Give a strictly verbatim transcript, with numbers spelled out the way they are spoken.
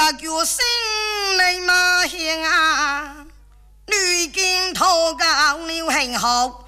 家叫心里马兴啊，女见土教了幸福。